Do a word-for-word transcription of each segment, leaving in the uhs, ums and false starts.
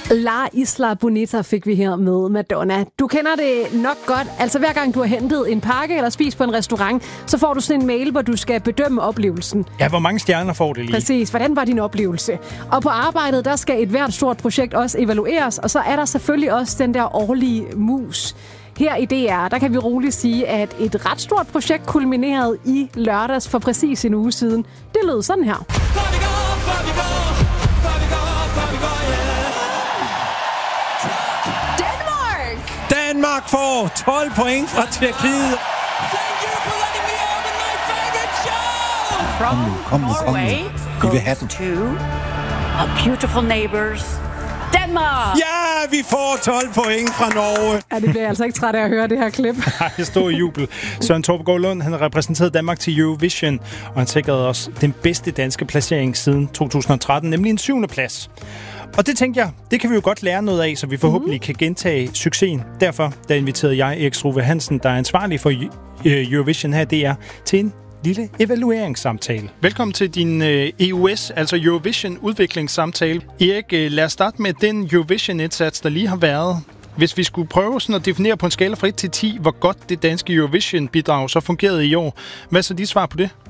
La Isla Bonita fik vi her med Madonna. Du kender det nok godt. Altså hver gang du har hentet en pakke eller spist på en restaurant, så får du sådan en mail, hvor du skal bedømme oplevelsen. Ja, hvor mange stjerner får det lige? Præcis. Hvordan var din oplevelse? Og på arbejdet, der skal et hvert stort projekt også evalueres, og så er der selvfølgelig også den der årlige mus. Her i D R, der kan vi roligt sige, at et ret stort projekt kulminerede i lørdags for præcis en uge siden. Det lød sådan her. Danmark får tolv point fra Tjekkiet. From kom nu, kom nu, kom nu. Vi vil have den. To a beautiful neighbors, Denmark. Ja, vi får tolv point fra Norge. Ja, det bliver jeg altså ikke træt af at høre det her klip. Nej, det stod i jubel. Søren Torpegaard Lund, han repræsenterede Danmark til Eurovision, og han sikrede os den bedste danske placering siden to tusind og tretten, nemlig en syvende plads. Og det tænkte jeg, det kan vi jo godt lære noget af, så vi forhåbentlig mm. kan gentage succesen. Derfor der inviterede jeg Erik Struve Hansen, der er ansvarlig for Eurovision her, det er til en lille evalueringssamtale. Velkommen til din E U S, altså Eurovision udviklingssamtale. Erik, lad os starte med den Eurovision-indsats, der lige har været. Hvis vi skulle prøve sådan at definere på en skala fra et til ti, hvor godt det danske Eurovision-bidrag så fungerede i år. Hvad er så dit svar på det?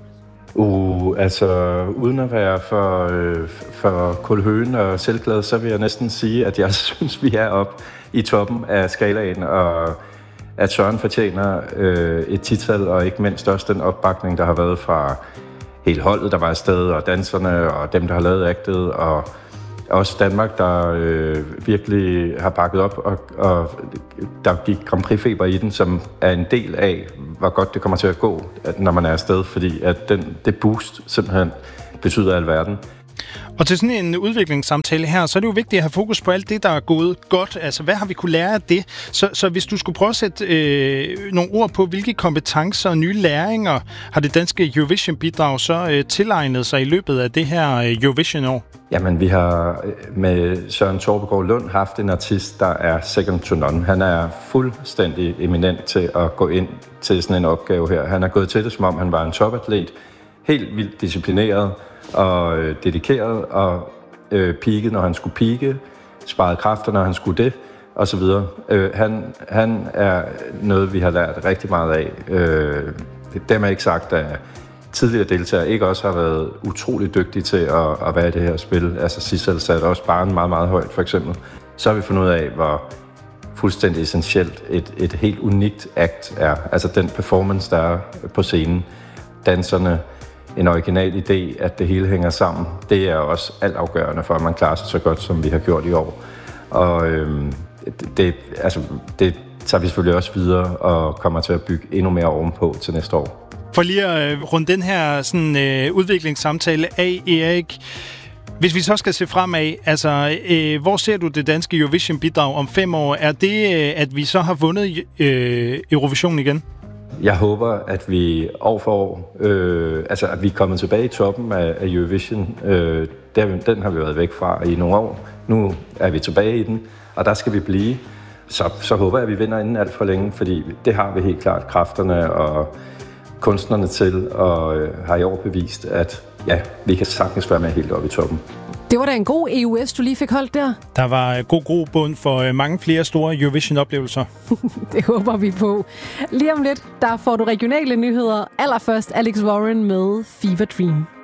Uh, altså uden at være for, øh, for kulhøen og selvglad, så vil jeg næsten sige, at jeg synes, vi er oppe i toppen af skalaen, og at Søren fortjener øh, et tital, og ikke mindst også den opbakning, der har været fra hele holdet, der var afsted, og danserne, og dem, der har lavet aktet, og også Danmark, der øh, virkelig har bakket op, og, og der gik Grand Prix-feber i den, som er en del af, hvor godt det kommer til at gå, når man er afsted, fordi at den, det boost simpelthen betyder alverden. Og til sådan en udviklingssamtale her, så er det jo vigtigt at have fokus på alt det, der er gået godt. Altså, hvad har vi kunne lære af det? Så, så hvis du skulle prøve at sætte øh, nogle ord på, hvilke kompetencer og nye læringer har det danske Eurovision-bidrag så øh, tilegnet sig i løbet af det her øh, Eurovision-år? Jamen, vi har med Søren Torpegaard Lund haft en artist, der er second to none. Han er fuldstændig eminent til at gå ind til sådan en opgave her. Han er gået til det, som om han var en topatlet. Helt vildt disciplineret og øh, dedikeret, og øh, peakede, når han skulle peake, sparede kræfter, når han skulle det, og så videre. Øh, han, han er noget, vi har lært rigtig meget af. Øh, dem er ikke sagt, at tidligere deltagere ikke også har været utrolig dygtige til at, at være i det her spil. Altså Sissel satte også barren meget, meget højt, for eksempel. Så har vi fundet ud af, hvor fuldstændig essentielt et, et helt unikt act er. Altså den performance, der er på scenen. Danserne, en original idé, at det hele hænger sammen. Det er også altafgørende for, at man klarer sig så godt, som vi har gjort i år. Og øhm, det, altså, det tager vi selvfølgelig også videre og kommer til at bygge endnu mere ovenpå til næste år. For lige at øh, runde den her sådan, øh, udviklingssamtale af, Erik. Hvis vi så skal se fremad, altså, øh, hvor ser du det danske Eurovision-bidrag om fem år? Er det, øh, at vi så har vundet øh, Eurovision igen? Jeg håber, at vi år for år, øh, altså at vi er kommet tilbage i toppen af, af Eurovision. Øh, der, den har vi været væk fra i nogle år. Nu er vi tilbage i den, og der skal vi blive. Så, så håber jeg, at vi vinder inden alt for længe, fordi det har vi helt klart kræfterne og kunstnerne til, og øh, har i år bevist, at ja, vi kan sagtens være med helt oppe i toppen. Det var da en god E U S, du lige fik holdt der. Der var god grobund for mange flere store Eurovision-oplevelser. Det håber vi på. Lige om lidt, der får du regionale nyheder. Allerførst Alex Warren med Fever Dream.